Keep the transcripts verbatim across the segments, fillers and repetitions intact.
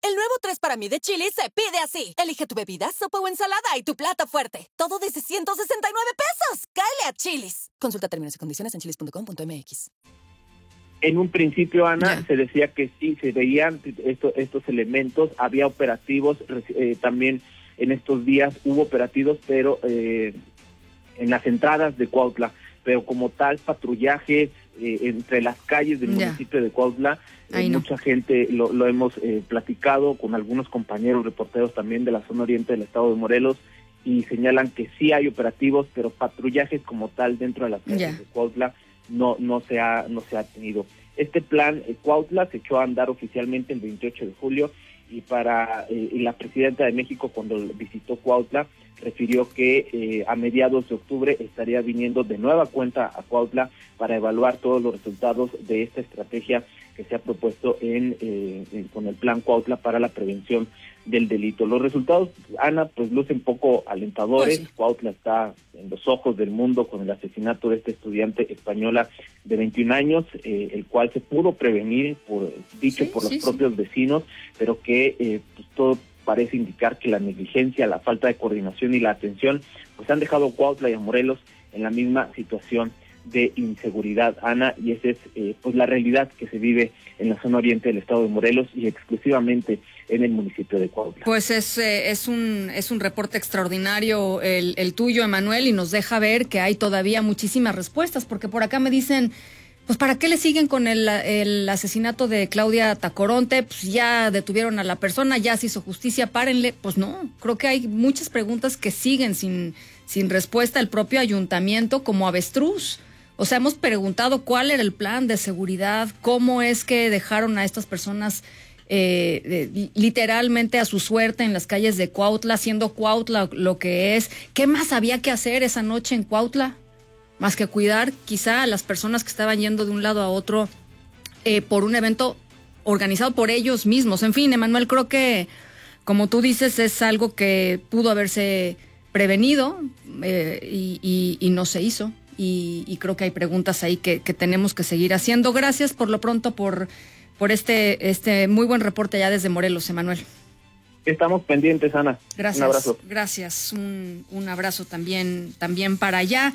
El nuevo tres para mí de Chili's se pide así. Elige tu bebida, sopa o ensalada y tu plato fuerte. Todo desde ciento sesenta y nueve pesos. ¡Cáele a Chili's! Consulta términos y condiciones en chilis punto com punto m x. En un principio, Ana, ya. se decía que sí, se veían esto, estos elementos, había operativos, eh, también en estos días hubo operativos, pero eh, en las entradas de Cuautla, pero como tal, patrullaje eh, entre las calles del ya. municipio de Cuautla, eh, no. mucha gente lo, lo hemos eh, platicado con algunos compañeros reporteros también de la zona oriente del estado de Morelos, y señalan que sí hay operativos, pero patrullajes como tal dentro de las calles ya. de Cuautla no no se ha no se ha tenido. Este plan eh, Cuautla se echó a andar oficialmente el veintiocho de julio, y para eh, y la presidenta de México, cuando visitó Cuautla, refirió que eh, a mediados de octubre estaría viniendo de nueva cuenta a Cuautla para evaluar todos los resultados de esta estrategia que se ha propuesto en, eh, en con el plan Cuautla para la prevención del delito. Los resultados, Ana, pues lucen poco alentadores. Pues sí. Cuautla está en los ojos del mundo con el asesinato de esta estudiante española de veintiún años, eh, el cual se pudo prevenir, por dicho Sí, por los sí, propios sí. vecinos, pero que eh, pues todo parece indicar que la negligencia, la falta de coordinación y la atención, pues han dejado a Cuautla y a Morelos en la misma situación de inseguridad, Ana, y esa es eh, pues la realidad que se vive en la zona oriente del estado de Morelos y exclusivamente en el municipio de Cuautla. Pues es, eh, es un es un reporte extraordinario el, el tuyo, Emanuel, y nos deja ver que hay todavía muchísimas respuestas, porque por acá me dicen, pues ¿para qué le siguen con el, el asesinato de Claudia Tacoronte? Pues ya detuvieron a la persona, ya se hizo justicia, párenle. Pues no, creo que hay muchas preguntas que siguen sin, sin respuesta. El propio ayuntamiento como avestruz. O sea, hemos preguntado cuál era el plan de seguridad, cómo es que dejaron a estas personas eh, eh, literalmente a su suerte en las calles de Cuautla, siendo Cuautla lo que es. ¿Qué más había que hacer esa noche en Cuautla? Más que cuidar quizá a las personas que estaban yendo de un lado a otro eh, por un evento organizado por ellos mismos. En fin, Emanuel, creo que, como tú dices, es algo que pudo haberse prevenido eh, y, y, y no se hizo. Y, y creo que hay preguntas ahí que, que tenemos que seguir haciendo. Gracias por lo pronto por, por este, este muy buen reporte allá desde Morelos, Emanuel. Estamos pendientes, Ana. Gracias. Un abrazo. Gracias. Un, un abrazo también, también para allá.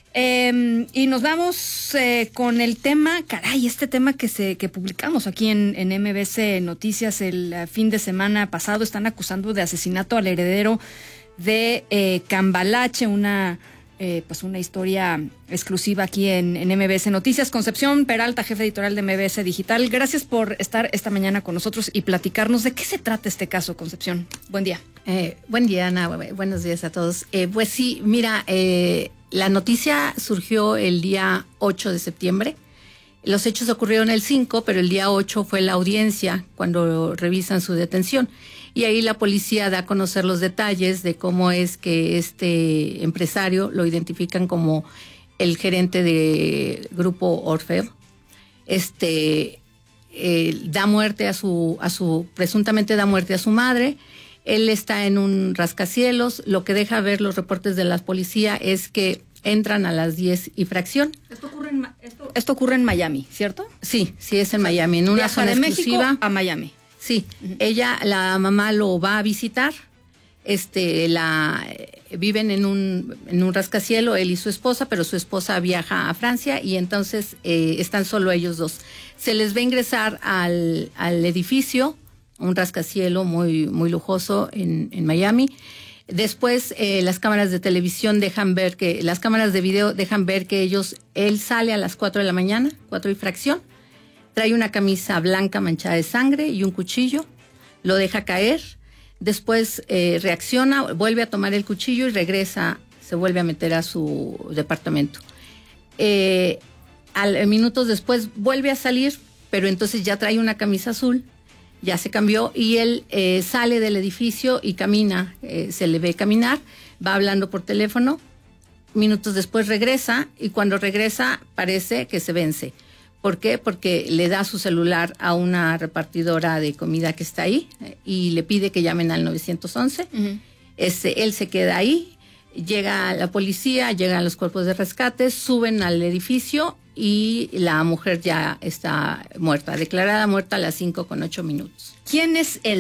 Eh, y nos vamos eh, con el tema, caray, este tema que se que publicamos aquí en, en M B C Noticias el uh, fin de semana pasado. Están acusando de asesinato al heredero de eh, Cambalache, una eh, pues una historia exclusiva aquí en, en M B C Noticias. Concepción Peralta, jefe editorial de M B C Digital, gracias por estar esta mañana con nosotros y platicarnos de qué se trata este caso, Concepción. Buen día. Eh, buen día, Ana. Buenos días a todos. Eh, pues sí, mira, eh, la noticia surgió el día ocho de septiembre. Los hechos ocurrieron el cinco, pero el día ocho fue la audiencia cuando revisan su detención. Y ahí la policía da a conocer los detalles de cómo es que este empresario lo identifican como el gerente de Grupo Orfeo. Este eh, da muerte a su, a su, presuntamente da muerte a su madre. Él está en un rascacielos. Lo que deja ver los reportes de la policía es que entran a las diez y fracción. Esto ocurre en, esto, esto ocurre en Miami, ¿cierto? Sí, sí es en Miami, en una Viaja zona de exclusiva. México a Miami. Sí, uh-huh. Ella, la mamá lo va a visitar. Este, la eh, viven en un en un rascacielos, él y su esposa, pero su esposa viaja a Francia y entonces eh, están solo ellos dos. Se les ve ingresar al, al edificio, un rascacielos muy muy lujoso en, en Miami. Después eh, las cámaras de televisión dejan ver que, las cámaras de video dejan ver que ellos, él sale a las cuatro de la mañana, cuatro y fracción, trae una camisa blanca manchada de sangre y un cuchillo, lo deja caer, después eh, reacciona, vuelve a tomar el cuchillo y regresa, se vuelve a meter a su departamento. Eh, al, minutos después vuelve a salir, pero entonces ya trae una camisa azul, ya se cambió y él eh, sale del edificio y camina, eh, se le ve caminar, va hablando por teléfono, minutos después regresa y cuando regresa parece que se vence. ¿Por qué? Porque le da su celular a una repartidora de comida que está ahí eh, y le pide que llamen al nueve once. Uh-huh. Este, él se queda ahí, llega la policía, llegan los cuerpos de rescate, suben al edificio y la mujer ya está muerta, declarada muerta a las cinco con ocho minutos. ¿Quién es él?